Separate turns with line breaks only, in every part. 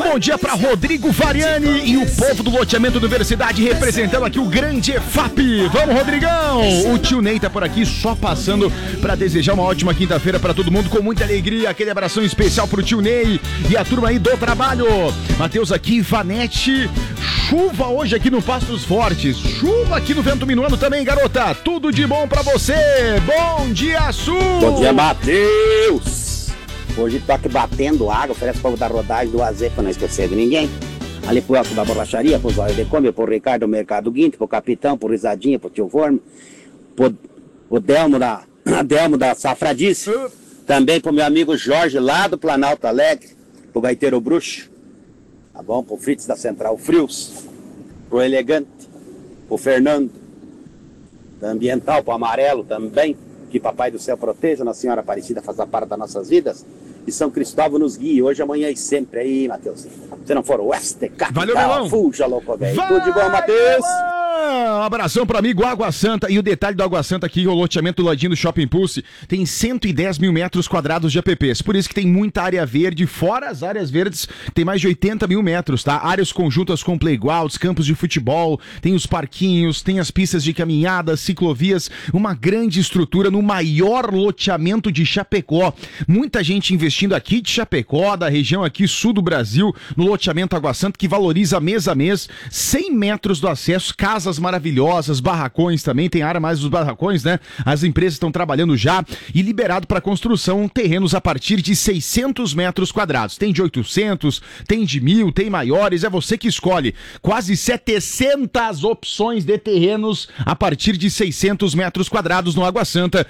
bom dia para Rodrigo Variani e o povo do loteamento Universidade, representando aqui o grande EFAP. Vamos, Rodrigão! O tio Ney tá por aqui, só passando para desejar uma ótima quinta-feira para todo mundo, com muita alegria. Aquele abração especial pro tio Ney e a turma aí do trabalho. Matheus aqui, Vanete. Chuva hoje aqui no Pastos Fortes. Chuva aqui no Vento Minuano também, garota. Tudo de bom pra você. Bom dia, Sul.
Bom dia, Matheus. Hoje tô aqui batendo água, oferece o povo da rodagem do AZ pra não esquecer de ninguém. Ali pro Elcio da Borracharia, pro Zóio de Come, pro Ricardo do Mercado Guinto, pro Capitão, pro Risadinha, pro Tio Vorme, pro Delmo da Safradice, também pro meu amigo Jorge lá do Planalto Alegre, pro Gaiteiro Bruxo, tá bom? Pro Fritz da Central Frios, pro Elegante, pro Fernando, da Ambiental, pro Amarelo também, que Papai do Céu proteja, Nossa Senhora Aparecida faça parte das nossas vidas, e São Cristóvão nos guie, hoje, amanhã e sempre aí, Matheus. Se não for o Oeste Capital,
valeu, Melão.
Fuja, louco, velho. Tudo de bom, Matheus.
Um abração pro amigo Água Santa. E o detalhe do Água Santa aqui, o loteamento do ladinho do Shopping Pulse, tem 110 mil metros quadrados de APPs. Por isso que tem muita área verde, fora as áreas verdes, tem mais de 80 mil metros, tá? Áreas conjuntas com playgrounds, campos de futebol, tem os parquinhos, tem as pistas de caminhada, ciclovias, uma grande estrutura no maior loteamento de Chapecó. Muita gente investindo aqui de Chapecó, da região aqui sul do Brasil, no loteamento Água Santa, que valoriza mês a mês, 100 metros do acesso, casas maravilhosas, barracões também, tem área mais dos barracões, né? As empresas estão trabalhando já e liberado para construção terrenos a partir de 600 metros quadrados. Tem de 800, tem de 1.000, tem maiores, é você que escolhe. Quase 700 opções de terrenos a partir de 600 metros quadrados no Água Santa.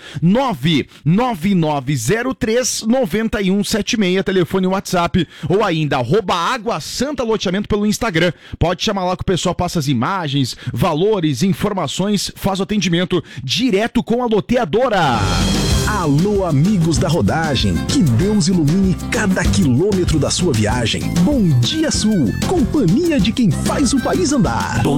99903-9176, telefone WhatsApp, ou ainda @Água Santa Loteamento pelo Instagram. Pode chamar lá que o pessoal passa as imagens, valores, informações, faz o atendimento direto com a loteadora.
Alô, amigos da rodagem, que Deus ilumine cada quilômetro da sua viagem. Bom dia, Sul, companhia de quem faz o país andar.
Bom